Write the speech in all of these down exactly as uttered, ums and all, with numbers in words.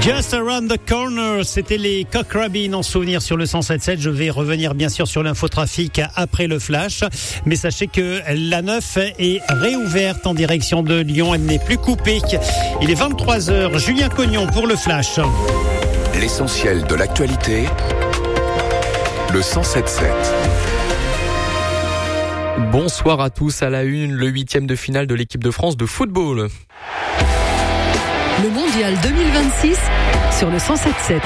Just Around the Corner, c'était les Cock Robin en souvenir sur le cent sept sept. Je vais revenir bien sûr sur l'infotrafic après le flash. Mais sachez que la neuf est réouverte en direction de Lyon. Elle n'est plus coupée. Il est vingt-trois heures. Julien Cognon pour le flash. L'essentiel de l'actualité, le cent sept sept. Bonsoir à tous. À la une, le huitième de finale de l'équipe de France de football. Le mondial deux mille vingt-six sur le cent sept sept.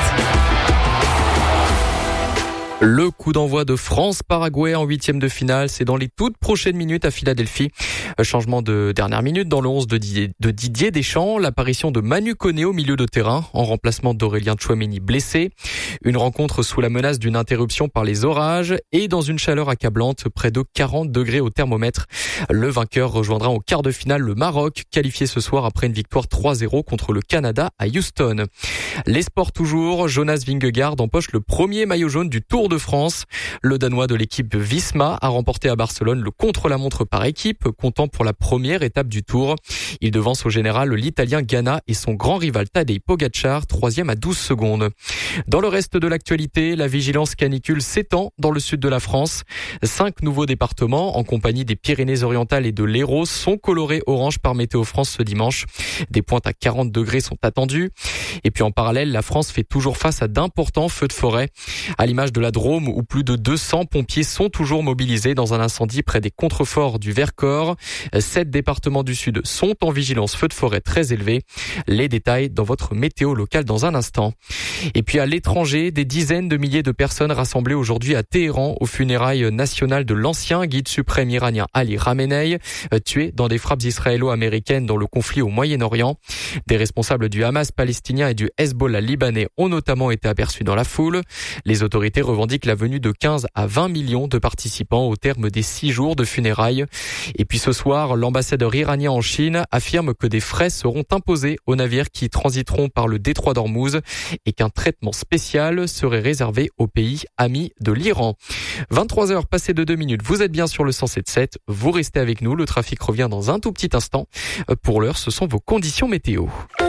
Le coup d'envoi de France-Paraguay en huitième de finale, c'est dans les toutes prochaines minutes à Philadelphie. Changement de dernière minute dans le onze de Didier, de Didier Deschamps, l'apparition de Manu Koné au milieu de terrain, en remplacement d'Aurélien Tchouaméni blessé. Une rencontre sous la menace d'une interruption par les orages et dans une chaleur accablante, près de quarante degrés au thermomètre. Le vainqueur rejoindra en quart de finale le Maroc, qualifié ce soir après une victoire trois zéro contre le Canada à Houston. Les sports toujours, Jonas Vingegaard empoche le premier maillot jaune du Tour de France. Le Danois de l'équipe Visma a remporté à Barcelone le contre-la-montre par équipe, comptant pour la première étape du Tour. Il devance au général l'Italien Ganna et son grand rival Tadej Pogačar, troisième à douze secondes. Dans le reste de l'actualité, la vigilance canicule s'étend dans le sud de la France. Cinq nouveaux départements, en compagnie des Pyrénées-Orientales et de l'Hérault, sont colorés orange par Météo France ce dimanche. Des pointes à quarante degrés sont attendues. Et puis en parallèle, la France fait toujours face à d'importants feux de forêt. À l'image de la Drôme, où plus de deux cents pompiers sont toujours mobilisés dans un incendie près des contreforts du Vercors. Sept départements du Sud sont en vigilance feu de forêt très élevé. Les détails dans votre météo locale dans un instant. Et puis à l'étranger, des dizaines de milliers de personnes rassemblées aujourd'hui à Téhéran aux funérailles nationales de l'ancien guide suprême iranien Ali Khamenei, tué dans des frappes israélo-américaines dans le conflit au Moyen-Orient. Des responsables du Hamas palestinien et du Hezbollah libanais ont notamment été aperçus dans la foule. Les autorités revendiquent la venue de quinze à vingt millions de participants au terme des six jours de funérailles. Et puis ce soir, l'ambassadeur iranien en Chine affirme que des frais seront imposés aux navires qui transiteront par le détroit d'Ormuz et qu'un traitement spécial serait réservé aux pays amis de l'Iran. vingt-trois heures passées de deux minutes, vous êtes bien sur le cent sept sept, vous restez avec nous, le trafic revient dans un tout petit instant. Pour l'heure, ce sont vos conditions météo.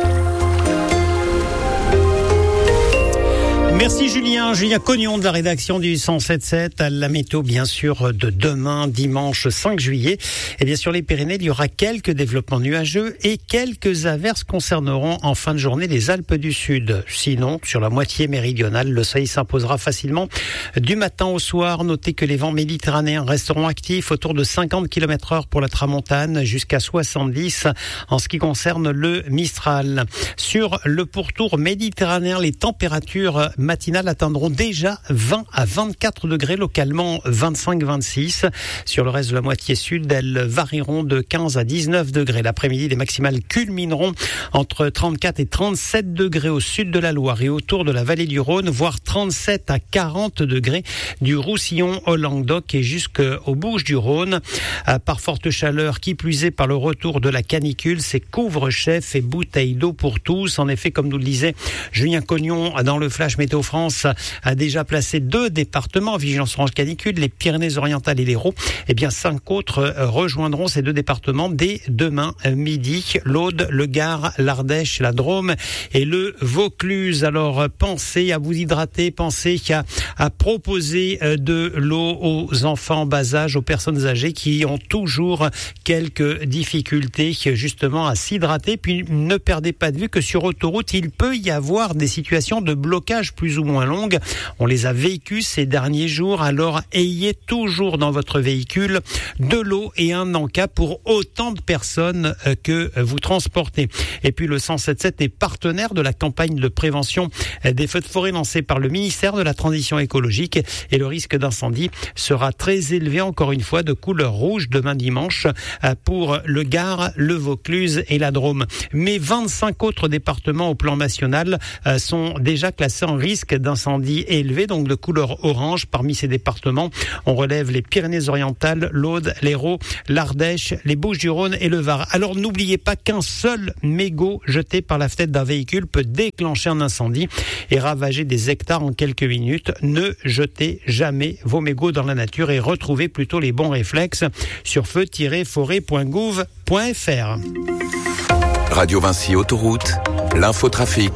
Merci Julien, Julien Cognon de la rédaction du cent sept sept. À la météo bien sûr de demain, dimanche cinq juillet. Et bien sûr les Pyrénées, il y aura quelques développements nuageux et quelques averses concerneront en fin de journée les Alpes du Sud. Sinon, sur la moitié méridionale, le soleil s'imposera facilement du matin au soir. Notez que les vents méditerranéens resteront actifs autour de cinquante kilomètres heure pour la tramontane jusqu'à soixante-dix en ce qui concerne le Mistral. Sur le pourtour méditerranéen, les températures matinales atteindront déjà vingt à vingt-quatre degrés, localement vingt-cinq à vingt-six. Sur le reste de la moitié sud, elles varieront de quinze à dix-neuf degrés. L'après-midi, les maximales culmineront entre trente-quatre et trente-sept degrés au sud de la Loire et autour de la vallée du Rhône, voire trente-sept à quarante degrés du Roussillon au Languedoc et jusqu'aux Bouches-du-Rhône. Par forte chaleur, qui plus est par le retour de la canicule, c'est couvre-chef et bouteilles d'eau pour tous. En effet, comme nous le disait Julien Cognon dans le Flash Météo France, a déjà placé deux départements en vigilance orange canicule, les Pyrénées-Orientales et l'Hérault. Eh bien, cinq autres rejoindront ces deux départements dès demain midi. L'Aude, le Gard, l'Ardèche, la Drôme et le Vaucluse. Alors, pensez à vous hydrater, pensez à, à proposer de l'eau aux enfants en bas âge, aux personnes âgées qui ont toujours quelques difficultés justement à s'hydrater. Puis, ne perdez pas de vue que sur autoroute, il peut y avoir des situations de blocage plus ou moins longues. On les a vécues ces derniers jours, alors ayez toujours dans votre véhicule de l'eau et un encas pour autant de personnes que vous transportez. Et puis le cent sept sept est partenaire de la campagne de prévention des feux de forêt lancée par le ministère de la Transition écologique et le risque d'incendie sera très élevé, encore une fois, de couleur rouge demain dimanche pour le Gard, le Vaucluse et la Drôme. Mais vingt-cinq autres départements au plan national sont déjà classés en risque d'incendie élevé, donc de couleur orange. Parmi ces départements, on relève les Pyrénées-Orientales, l'Aude, l'Hérault, l'Ardèche, les Bouches-du-Rhône et le Var. Alors n'oubliez pas qu'un seul mégot jeté par la fenêtre d'un véhicule peut déclencher un incendie et ravager des hectares en quelques minutes. Ne jetez jamais vos mégots dans la nature et retrouvez plutôt les bons réflexes sur feu tiret forêt point gouv point f r. Radio Vinci Autoroute, l'infotrafic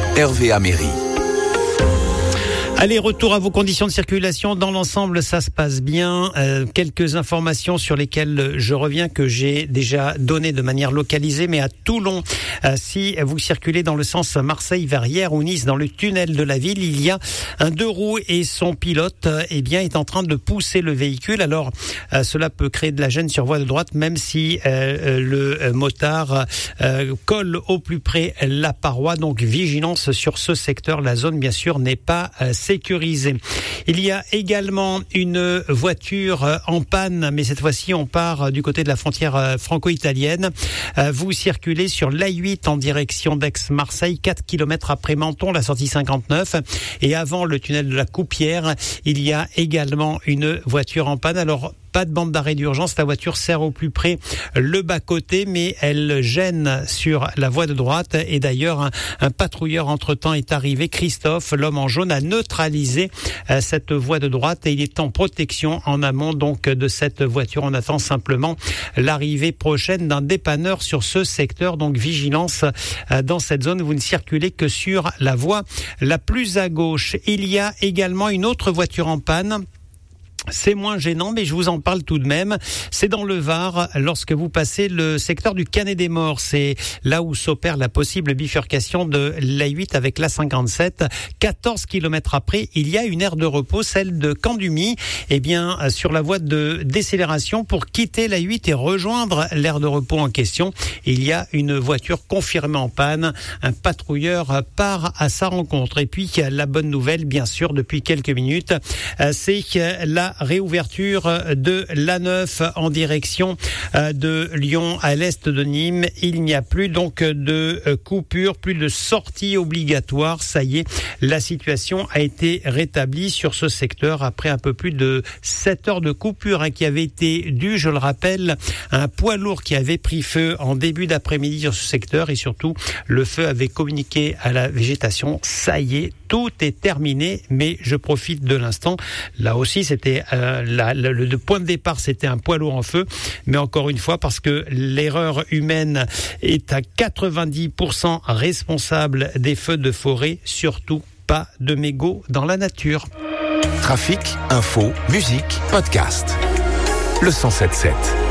Hervé Améry. Allez, retour à vos conditions de circulation. Dans l'ensemble, ça se passe bien. Euh, quelques informations sur lesquelles je reviens que j'ai déjà donné de manière localisée, mais à Toulon, euh, si vous circulez dans le sens Marseille-Verrières ou Nice, dans le tunnel de la ville, il y a un deux roues et son pilote, euh, eh bien, est en train de pousser le véhicule. Alors, euh, cela peut créer de la gêne sur voie de droite, même si euh, le motard euh, colle au plus près la paroi. Donc, vigilance sur ce secteur. La zone, bien sûr, n'est pas euh, sécurisé. Il y a également une voiture en panne, mais cette fois-ci on part du côté de la frontière franco-italienne. Vous circulez sur l'A huit en direction d'Aix-Marseille, quatre kilomètres après Menton, la sortie cinquante-neuf, et avant le tunnel de la Coupière, il y a également une voiture en panne. Alors, pas de bande d'arrêt d'urgence, la voiture sert au plus près le bas-côté, mais elle gêne sur la voie de droite. Et d'ailleurs, un, un patrouilleur entre-temps est arrivé. Christophe, l'homme en jaune, a neutralisé euh, cette voie de droite et il est en protection en amont donc de cette voiture. On attend simplement l'arrivée prochaine d'un dépanneur sur ce secteur. Donc vigilance euh, dans cette zone. Vous ne circulez que sur la voie la plus à gauche. Il y a également une autre voiture en panne. C'est moins gênant, mais je vous en parle tout de même. C'est dans le Var, lorsque vous passez le secteur du Canet-des-Morts. C'est là où s'opère la possible bifurcation de l'A huit avec l'A cinquante-sept. quatorze kilomètres après, il y a une aire de repos, celle de Candumi. Eh bien, sur la voie de décélération pour quitter l'A huit et rejoindre l'aire de repos en question, il y a une voiture confirmée en panne. Un patrouilleur part à sa rencontre. Et puis, la bonne nouvelle, bien sûr, depuis quelques minutes, c'est la réouverture de l'A neuf en direction de Lyon à l'est de Nîmes. Il n'y a plus donc de coupure, plus de sortie obligatoire. Ça y est, la situation a été rétablie sur ce secteur après un peu plus de sept heures de coupure hein, qui avait été due, je le rappelle, à un poids lourd qui avait pris feu en début d'après-midi sur ce secteur et surtout le feu avait communiqué à la végétation. Ça y est, tout est terminé, mais je profite de l'instant. Là aussi, c'était euh, la, le, le point de départ, c'était un poids lourd en feu, mais encore une fois, parce que l'erreur humaine est à quatre-vingt-dix pour cent responsable des feux de forêt, surtout pas de mégots dans la nature. Trafic, info, musique, podcast. Le cent sept sept.